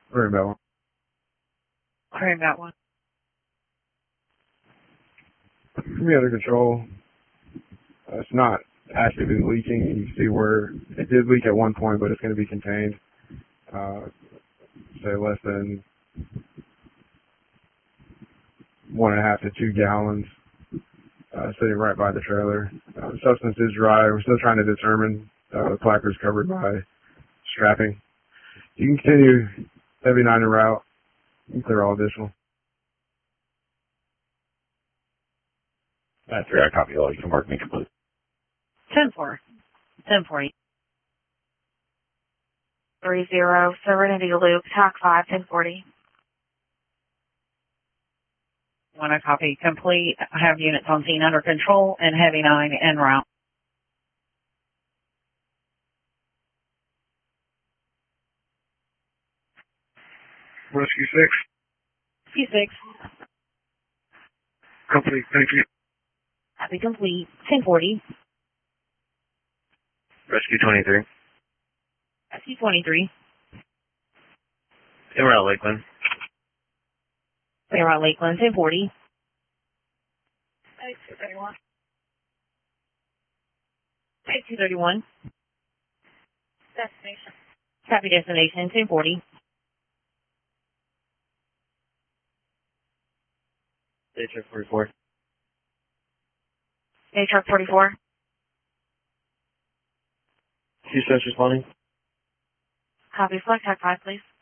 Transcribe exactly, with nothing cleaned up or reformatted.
Worry about one. Worry about one. We under control. Uh, it's not actively leaking. You can see where it did leak at one point, but it's going to be contained. Uh, say less than one and a half to two gallons. Uh, sitting right by the trailer. Uh, the substance is dry. We're still trying to determine. Uh, the placard's covered by strapping. You can continue heavy nine en route and clear all additional. That's three, I copy all. You can mark me complete. ten four. ten forty. three zero, Serenity Loop, Tac five, ten forty. Want to copy complete, have units on scene under control, and heavy nine en route. Rescue six. P six. Complete, thank you. Copy complete, ten forty. Rescue twenty-three. Rescue twenty-three. En route, Lakeland. En route, Lakeland, ten forty. eight two thirty-one. eight two thirty-one. Destination. Copy destination, ten forty. Day truck forty-four. Day truck forty-four. Two cents responding. Copy, flight Tac five, please.